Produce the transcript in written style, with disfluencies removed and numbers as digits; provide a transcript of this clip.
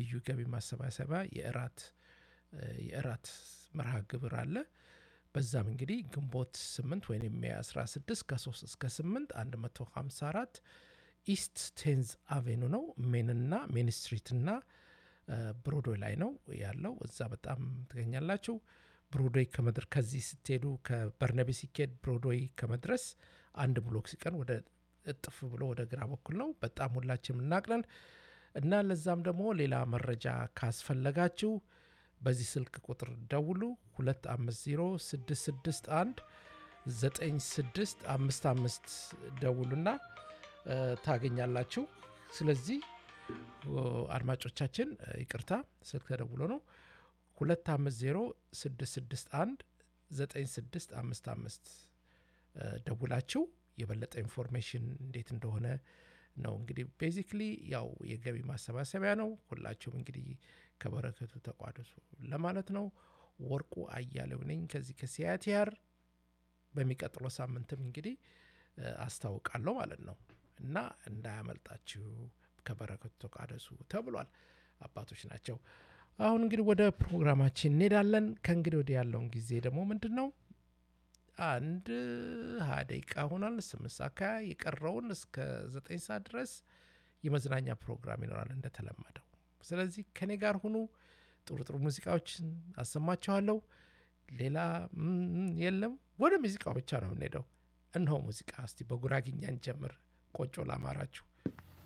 ልዩ ገቢ ማሰባሰቢያ የእራት መርሃ ግብር አለ። በዛም እንግዲህ ግንቦት 8 ወይም ሜይ 16 ከ3 እስከ 8 154 ኢስት ቴንዝ አቬኑ ነው። ሜንና ሜን ስትሪትና ብሮድዌይ ላይ ነው ያለው። እዛ በጣም ትገኛላችሁ። ብሮድዌይ ከዚህ ስትሄዱ ከበርናቤ ሲኬድ ብሮድዌይ ከመድረስ አንድ ብሎክ ሲቀን ወደ እጥፍ ብሎ ወደ ግራ በኩል ነው። በጣም ሁላችንም እናቅለን እና ለዛም ደግሞ ሌላ መረጃ ካስፈለጋችሁ በዚህ ስልክ ቁጥር ደውሉ 2506619655 ደውሉና ታገኛላችሁ። ስለዚህ አድማጮቻችን ይቅርታ ስልክ ተደውሎ ነው 2506619655 ደውላችሁ የበለጠ ኢንፎርሜሽን እንዴት እንደሆነ ነው። እንግዲህ ቤዚክሊ ያው የገቢ ማሰባሰቢያ ነው። ሁላችሁም እንግዲህ ከበረከቱ ተቋደሱ ለማለት ነው። ወርቁ አያሌው ነኝ ከዚህ ከሲያቲአር። በሚቀጥለው ሳምንትም እንግዲህ አስታውቃለሁ ማለት ነው እና እንዳያመልጣችሁ ከበረከቱ ተቋደሱ ተብሏል። አባቶች ናቸው። አሁን እንግዲህ ወደ ፕሮግራማችን እንሄዳለን። ከእንግዲህ ወዲህ ያለውን ጊዜ ደግሞ ምንድን ነው አንድ 20 ደቂቃ ሆኗል። 8 ሰዓት የቀረውን እስከ 9 ሰዓት ድረስ የመዝናኛ ፕሮግራም ይኖራል እንደተለመደው። ስለዚህ ከኔ ጋር ሁኑ። ጥሩ ጥሩ ሙዚቃዎችን አሰማችኋለሁ። ሌላ የለም፣ ወደ ሙዚቃው ብቻ ነው የምንሄደው። እነሆ ሙዚቃ። እስቲ በጉራግኛ እንጀምር። ቆጮ ላማራችሁ